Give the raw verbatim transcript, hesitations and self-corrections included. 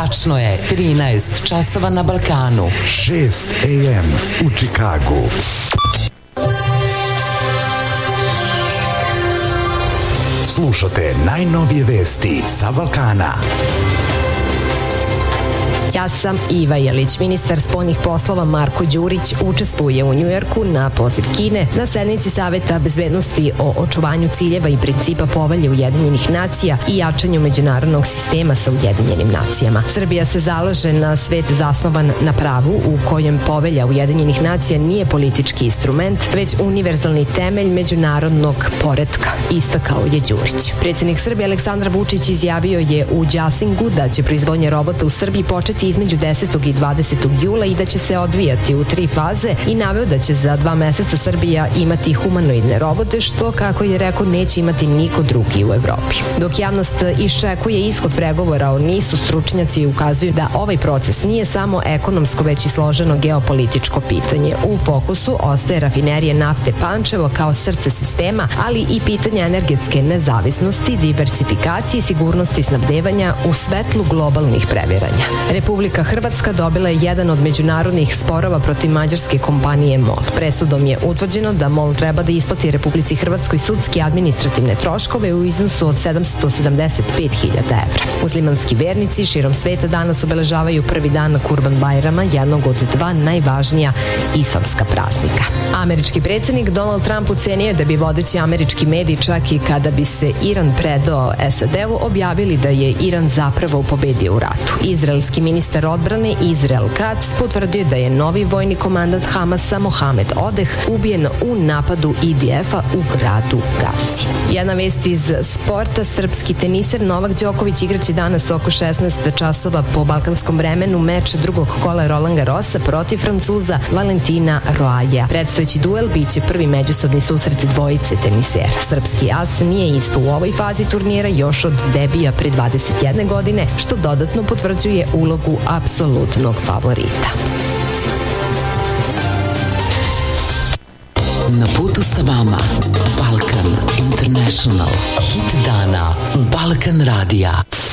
Tačno je trinaest časova na Balkanu. šest a m u Čikagu. Slušate najnovije vesti sa Balkana. Ja sam Iva Jelić. Ministar spoljnih poslova Marko Đurić učestvuje u Njujorku na poziv Kine na sednici Saveta bezbednosti o očuvanju ciljeva i principa Povelje Ujedinjenih nacija i jačanju međunarodnog sistema sa Ujedinjenim nacijama. Srbija se zalaže na svet zasnovan na pravu u kojem Povelja Ujedinjenih nacija nije politički instrument, već univerzalni temelj međunarodnog poretka, istakao je Đurić. Predsjednik Srbije Aleksandar Vučić izjavio je u Đasingu da će proizvodnja robota u Srbiji početi između desetog i dvadesetog jula i da će se odvijati u tri faze i naveo da će za dva meseca Srbija imati humanoidne robote, što, kako je rekao, neće imati niko drugi u Evropi. Dok javnost iščekuje ishod pregovora o nisu, stručnjaci ukazuju da ovaj proces nije samo ekonomsko, već i složeno geopolitičko pitanje. U fokusu ostaje rafinerije nafte Pančevo kao srce sistema, ali i pitanje energetske nezavisnosti, diversifikacije i sigurnosti snabdevanja u svetlu globalnih previranja. Republika Hrvatska dobila je jedan od međunarodnih sporova protiv mađarske kompanije MOL. Presudom je utvrđeno da MOL treba da isplati Republici Hrvatskoj sudski administrativne troškove u iznosu od sedamsto sedamdeset pet hiljada evra. Muslimanski vernici širom sveta danas obeležavaju prvi dan Kurban Bajrama, jednog od dva najvažnija islamska praznika. Američki predsjednik Donald Trump ucenio da bi vodeći američki mediji, čak i kada bi se Iran predao S A D-u, objavili da je Iran zapravo pobedio u ratu. Izraelski ministar odbrane Izrael Katz potvrdio da je novi vojni komandant Hamasa Mohamed Odeh ubijen u napadu I D F-a u gradu Gazi. Jedna vest iz sporta: srpski teniser Novak Đoković igraće danas oko šesnaest časova po balkanskom vremenu meč drugog kola Roland Garrosa protiv Francuza Valentina Roaja. Predstojeći duel biće prvi međusobni susret dvojice tenisera. Srpski as nije ispao u ovoj fazi turnira još od debija pre dvadeset jedne godine, što dodatno potvrđuje ulogu apsolutnog favorita. Na putu sa vama Balkan International. Hit dana Balkan radija.